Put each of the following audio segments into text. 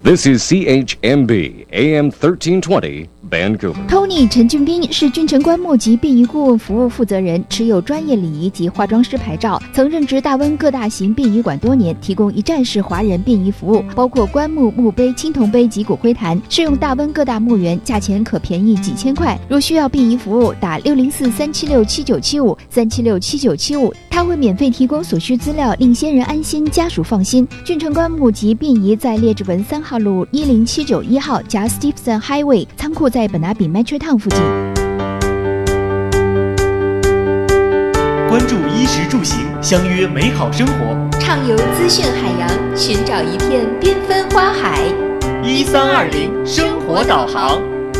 This is CHMB AM 1320 Vancouver. Tony 陈俊斌是君臣棺木及殡仪顾问服务负责人，持有专业礼仪及化妆师牌照，曾任职大温各大型殡仪馆多年，提供一站式华人殡仪服务，包括棺木、墓碑、青铜碑及骨灰坛，适用大温各大墓园，价钱可便宜几千块。若需要殡仪服务，打604-376-7975 他会免费提供所需资料，令先人安心，家属放心。君臣棺木及殡仪在列治文3号路10791号加 Stevenson Highway， 仓库在本拿比 Metro Town 附近。 关注衣食住行，相约美好生活， 畅游资讯海洋，寻找一片缤纷花海。 1320生活导航。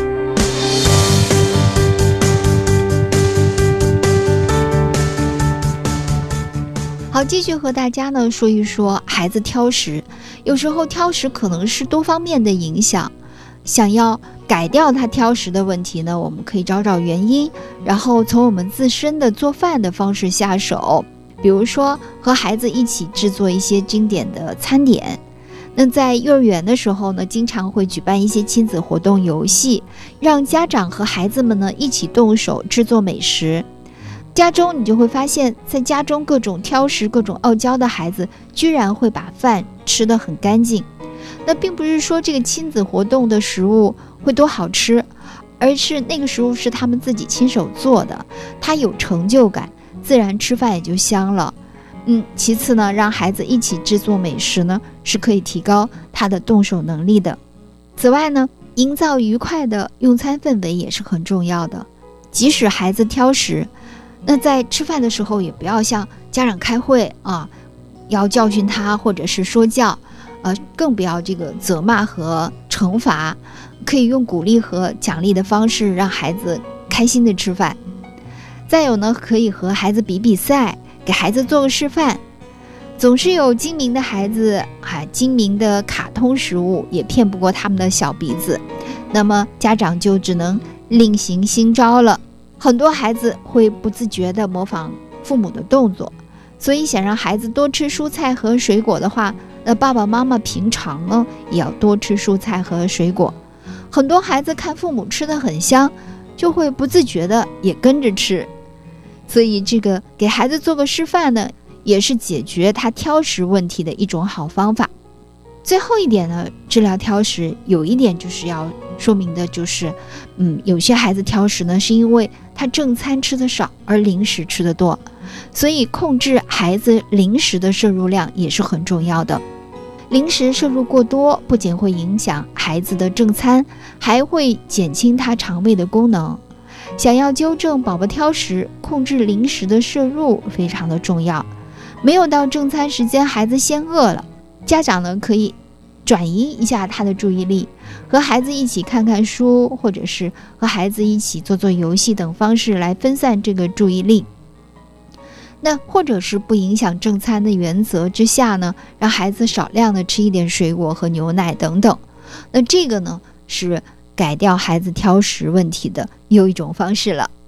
好，继续和大家呢说一说孩子挑食。有时候挑食可能是多方面的影响，想要改掉他挑食的问题呢，我们可以找找原因，然后从我们自身的做饭的方式下手。比如说和孩子一起制作一些经典的餐点。那在幼儿园的时候呢，经常会举办一些亲子活动游戏，让家长和孩子们呢一起动手制作美食。家中你就会发现，在家中各种挑食、各种傲娇的孩子，居然会把饭吃得很干净。那并不是说这个亲子活动的食物会多好吃，而是那个食物是他们自己亲手做的，他有成就感，自然吃饭也就香了。其次呢，让孩子一起制作美食呢，是可以提高他的动手能力的。此外呢，营造愉快的用餐氛围也是很重要的。即使孩子挑食，那在吃饭的时候也不要像家长开会要教训他或者是说教，更不要这个责骂和惩罚，可以用鼓励和奖励的方式让孩子开心的吃饭。再有呢，可以和孩子比赛，给孩子做个示范。总是有精明的孩子，精明的卡通食物也骗不过他们的小鼻子，那么家长就只能另行新招了。很多孩子会不自觉地模仿父母的动作，所以想让孩子多吃蔬菜和水果的话，那爸爸妈妈平常呢也要多吃蔬菜和水果。很多孩子看父母吃得很香，就会不自觉地也跟着吃，所以这个给孩子做个示范呢，也是解决他挑食问题的一种好方法。最后一点呢，治疗挑食有一点就是要说明的就是，有些孩子挑食呢，是因为他正餐吃的少，而零食吃的多，所以控制孩子零食的摄入量也是很重要的。零食摄入过多，不仅会影响孩子的正餐，还会减轻他肠胃的功能。想要纠正宝宝挑食，控制零食的摄入非常的重要。没有到正餐时间，孩子先饿了，家长呢可以转移一下他的注意力，和孩子一起看看书，或者是和孩子一起做做游戏等方式来分散这个注意力。那或者是不影响正餐的原则之下呢，让孩子少量的吃一点水果和牛奶等等。那这个呢是改掉孩子挑食问题的又一种方式了。